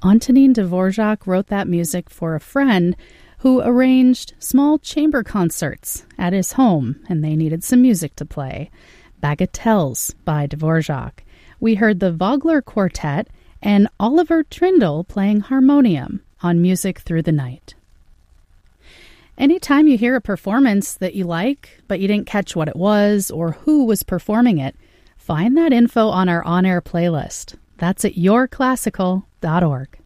Antonin Dvorak wrote that music for a friend who arranged small chamber concerts at his home, and they needed some music to play. Bagatelles by Dvorak. We heard the Vogler Quartet and Oliver Trindle playing harmonium on Music Through the Night. Anytime you hear a performance that you like, but you didn't catch what it was or who was performing it, find that info on our on-air playlist. That's at yourclassical.org.